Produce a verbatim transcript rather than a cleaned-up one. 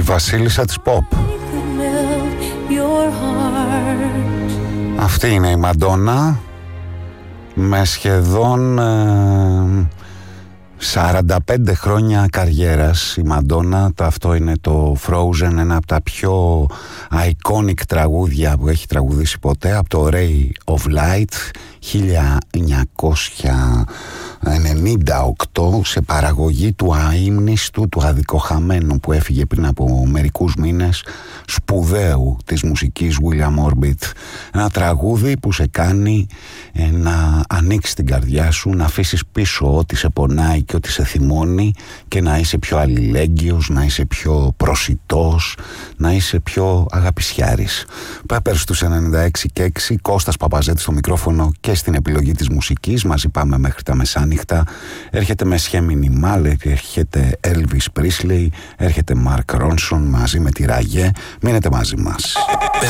βασίλισσα της pop. Αυτή είναι η Μαντόνα, με σχεδόν ε, σαράντα πέντε χρόνια καριέρας. Η Μαντόνα, το αυτό είναι το Frozen, ένα από τα πιο iconic τραγούδια που έχει τραγουδήσει ποτέ, από το Ray of Light χίλια εννιακόσια ενενήντα οκτώ, σε παραγωγή του αείμνηστου, του αδικοχαμένου, που έφυγε πριν από μερικούς μήνες, σπουδαίου της μουσικής William Orbit. Ένα τραγούδι που σε κάνει ε, να ανοίξει την καρδιά σου, να αφήσεις πίσω ό,τι σε πονάει και ό,τι σε θυμώνει και να είσαι πιο αλληλέγγυος, να είσαι πιο προσιτός, να είσαι πιο αγαπησιάρης. Πέπερ στους ενενήντα έξι και έξι, Κώστας Παπαζέτης στο μικρόφωνο και στην επιλογή της μουσικής. Μαζί πάμε μέχρι τα μεσάνυχτα. Έρχεται με Σχέμινι Μάλε, έρχεται Elvis Presley, έρχεται Mark Ronson μαζί με τη Ραγέ. Μείνετε μαζί μας.